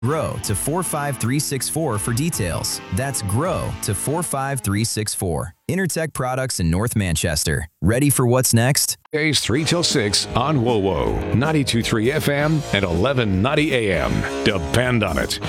GROW to 45364 for details. That's GROW to 45364. Intertech Products in North Manchester. Ready for what's next? Days 3 till 6 on WOWO, 92.3 FM and 1190 AM. Depend on it.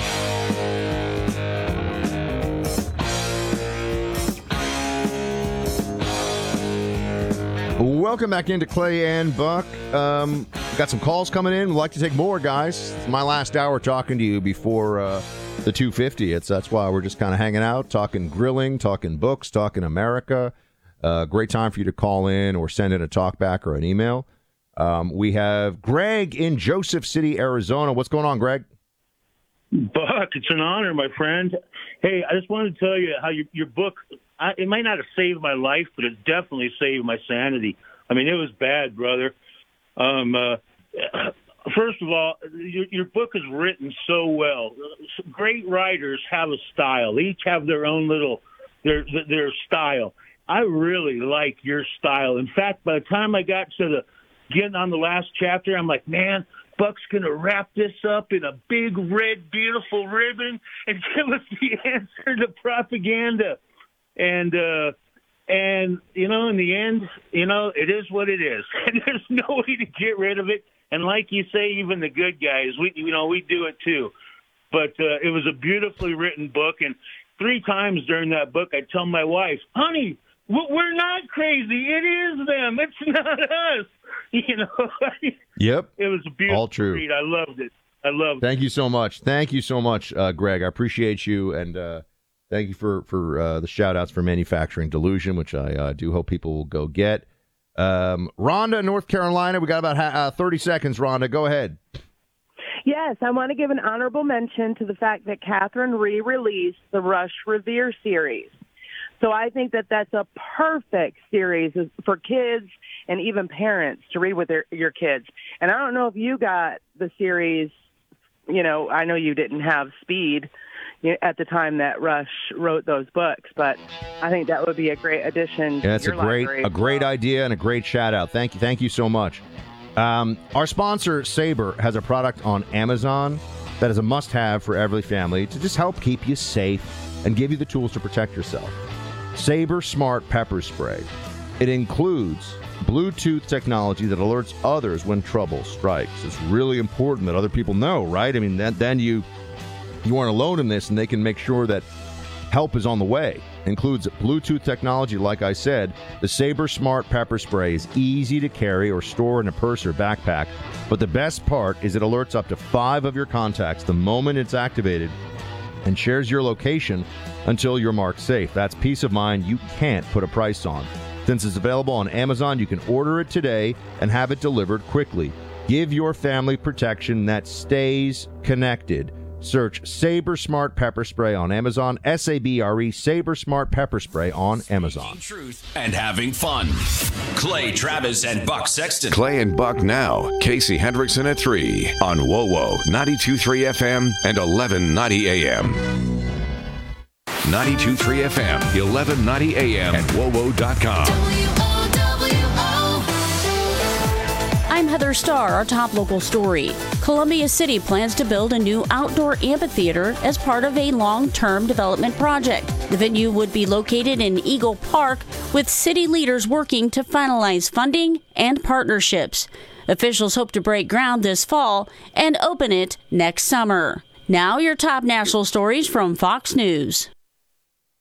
Welcome back into Clay and Buck. Got some calls coming in. We'd like to take more, guys. It's my last hour talking to you before the 250. That's why we're just kind of hanging out, talking grilling, talking books, talking America. Great time for you to call in or send in a talkback or an email. We have Greg in Joseph City, Arizona. What's going on, Greg? Buck, it's an honor, my friend. Hey, I just wanted to tell you how your book, it might not have saved my life, but it definitely saved my sanity. I mean, it was bad, brother. First of all, your book is written so well. Great writers have a style. They each have their own little, their style. I really like your style. In fact, by the time I got to getting on the last chapter, I'm like, man, Buck's going to wrap this up in a big, red, beautiful ribbon and give us the answer to propaganda. And you know, in the end, you know, it is what it is. And there's no way to get rid of it. And like you say, even the good guys, we do it too. But it was a beautifully written book. And 3 times during that book, I tell my wife, honey, we're not crazy. It is them. It's not us. You know? Yep. It was a beautiful All true. read. I loved it. Thank you so much. Thank you so much, Greg. I appreciate you. And thank you for the shout-outs for Manufacturing Delusion, which I do hope people will go get. Rhonda, North Carolina. We got about 30 seconds, Rhonda. Go ahead. Yes, I want to give an honorable mention to the fact that Catherine re-released the Rush Revere series. So I think that that's a perfect series for kids and even parents to read with your kids. And I don't know if you got the series, you know, I know you didn't have Speed at the time that Rush wrote those books, but I think that would be a great addition to your library. A great idea and a great shout out. Thank you so much. Our sponsor, Sabre, has a product on Amazon that is a must-have for every family to just help keep you safe and give you the tools to protect yourself. Sabre Smart Pepper Spray. It includes Bluetooth technology that alerts others when trouble strikes. It's really important that other people know, right? I mean, then you aren't alone in this, and they can make sure that help is on the way. Includes Bluetooth technology, like I said. The Sabre Smart Pepper Spray is easy to carry or store in a purse or backpack. But the best part is it alerts up to 5 of your contacts the moment it's activated and shares your location until you're marked safe. That's peace of mind you can't put a price on. Since it's available on Amazon, you can order it today and have it delivered quickly. Give your family protection that stays connected. Search Sabre Smart Pepper Spray on Amazon. SABRE, Sabre Smart Pepper Spray on Amazon. Truth and having fun. Clay Travis and Buck Sexton. Clay and Buck now. Casey Hendrickson at 3 on WOWO, 92.3 FM and 1190 AM. 92.3 FM, 1190 AM and WOWO.com. I'm Heather Starr. Our top local story. Columbia City plans to build a new outdoor amphitheater as part of a long-term development project. The venue would be located in Eagle Park, with city leaders working to finalize funding and partnerships. Officials hope to break ground this fall and open it next summer. Now your top national stories from Fox News.